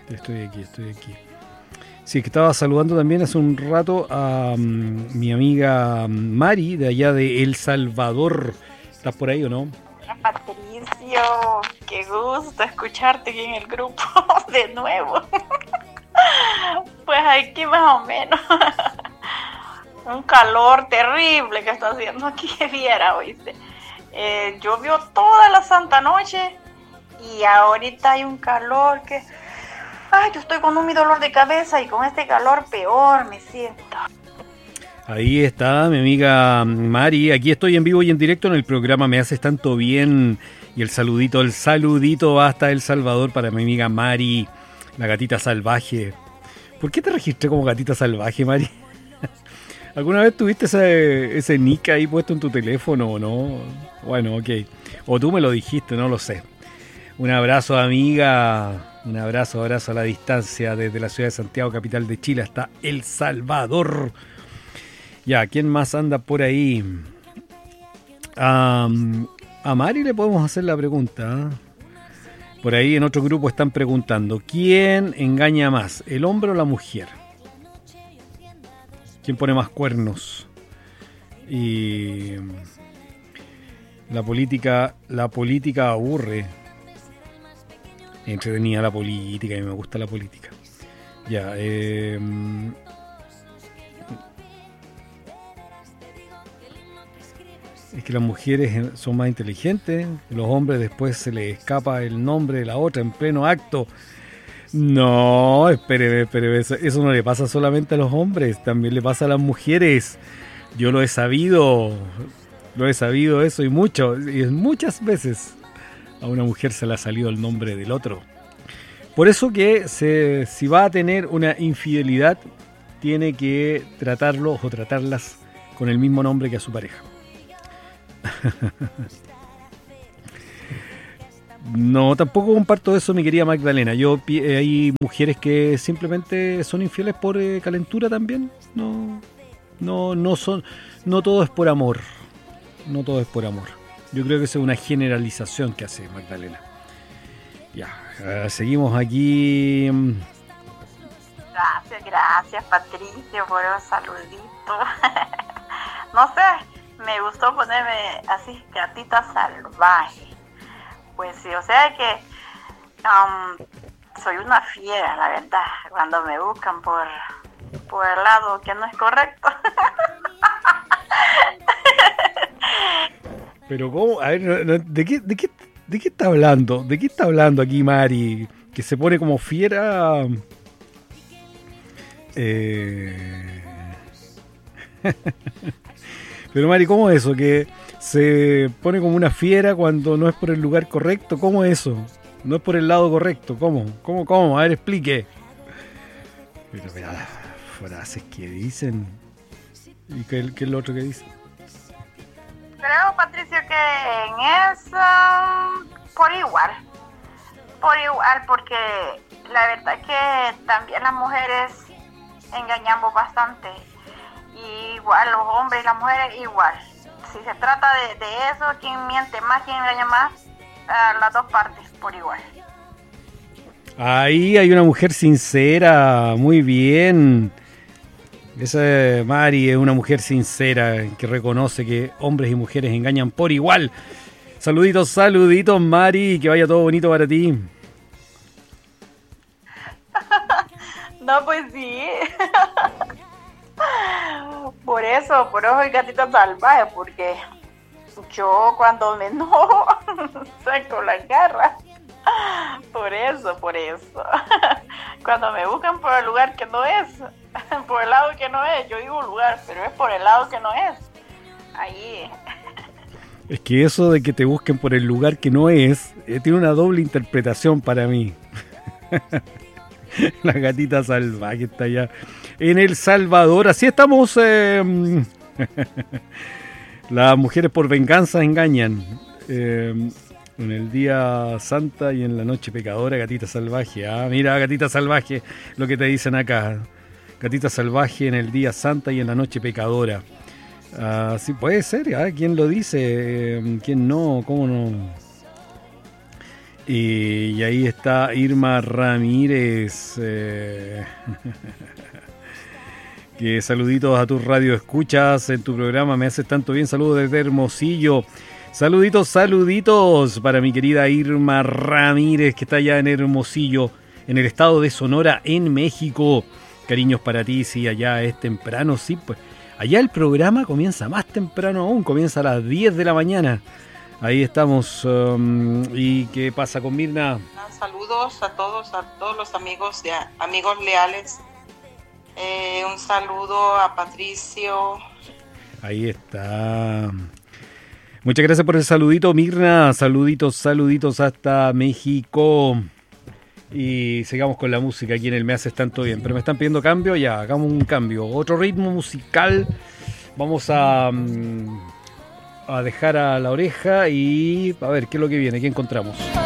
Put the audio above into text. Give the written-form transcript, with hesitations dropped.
Estoy aquí. Sí, que estaba saludando también hace un rato a mi amiga Mari, de allá de El Salvador. ¿Estás por ahí o no? Hola Patricio, qué gusto escucharte aquí en el grupo de nuevo. Pues aquí más o menos. Un calor terrible que está haciendo aquí, que viera, ¿oíste? Llovió toda la santa noche y ahorita hay un calor que... Ay, yo estoy con un dolor de cabeza y con este calor peor me siento. Ahí está mi amiga Mari. Aquí estoy en vivo y en directo en el programa Me Haces Tanto Bien. Y el saludito hasta El Salvador para mi amiga Mari, la gatita salvaje. ¿Por qué te registré como gatita salvaje, Mari? ¿Alguna vez tuviste ese nick ahí puesto en tu teléfono o no? Bueno, ok. O tú me lo dijiste, no lo sé. Un abrazo, amiga. Un abrazo a la distancia desde la ciudad de Santiago, capital de Chile, hasta El Salvador. Ya, ¿quién más anda por ahí? A Mari le podemos hacer la pregunta. Por ahí en otro grupo están preguntando, ¿quién engaña más, el hombre o la mujer? ¿Quién pone más cuernos? Y la política aburre. Entretenida la política, y me gusta la política. Ya, es que las mujeres son más inteligentes, los hombres después se les escapa el nombre de la otra en pleno acto. No, espéreme, eso no le pasa solamente a los hombres, también le pasa a las mujeres. Yo lo he sabido eso y muchas veces a una mujer se le ha salido el nombre del otro. Por eso que si va a tener una infidelidad, tiene que tratarlo o tratarlas con el mismo nombre que a su pareja. No, tampoco comparto eso, mi querida Magdalena. Hay mujeres que simplemente son infieles por calentura también. No todo es por amor. No todo es por amor. Yo creo que esa es una generalización que hace Magdalena. Ya, seguimos aquí. Gracias Patricio por el saludito. No sé, me gustó ponerme así, gatita salvaje. Pues sí, o sea que soy una fiera, la verdad, cuando me buscan por el lado que no es correcto. Pero ¿cómo? A ver, ¿de qué está hablando? ¿De qué está hablando aquí Mari? Que se pone como fiera. Pero Mari, ¿cómo es eso? Que se pone como una fiera cuando no es por el lugar correcto. ¿Cómo es eso? No es por el lado correcto. ¿Cómo? A ver, explique. Pero mira las frases que dicen. ¿Y qué es lo otro que dice? Creo, Patricio, que en eso por igual, porque la verdad que también las mujeres engañamos bastante, y igual los hombres y las mujeres igual. Si se trata de eso, quién miente más, quién engaña más, las dos partes por igual. Ahí hay una mujer sincera, muy bien. Esa Mari es una mujer sincera que reconoce que hombres y mujeres engañan por igual. Saluditos Mari, que vaya todo bonito para ti. No, pues sí. Por eso soy gatita salvaje, porque yo cuando me enojo saco las garras. Por eso. Cuando me buscan por el lugar que no es, por el lado que no es, yo digo lugar, pero es por el lado que no es. Ahí. Es que eso de que te busquen por el lugar que no es, tiene una doble interpretación para mí. La gatita salvaje está allá en El Salvador. Así estamos. Las mujeres por venganza engañan. En el día santa y en la noche pecadora, gatita salvaje. Ah, mira, gatita salvaje, lo que te dicen acá. Gatita salvaje en el día santa y en la noche pecadora. Sí, puede ser. ¿Quién lo dice? ¿Quién no? ¿Cómo no? Y ahí está Irma Ramírez. Que saluditos a tus radioescuchas en tu programa. Me haces tanto bien. Saludos desde Hermosillo. Saluditos para mi querida Irma Ramírez, que está allá en Hermosillo, en el estado de Sonora, en México. Cariños para ti, sí, allá es temprano, sí, pues. Allá el programa comienza más temprano aún, comienza a las 10 de la mañana. Ahí estamos. ¿Y qué pasa con Mirna? Saludos a todos los amigos leales. Un saludo a Patricio. Ahí está. Muchas gracias por el saludito, Mirna. Saluditos hasta México. Y sigamos con la música aquí en el Me Haces Tanto Bien. Pero me están pidiendo cambio, ya, hagamos un cambio. Otro ritmo musical. Vamos a dejar a la oreja y a ver qué es lo que viene, qué encontramos.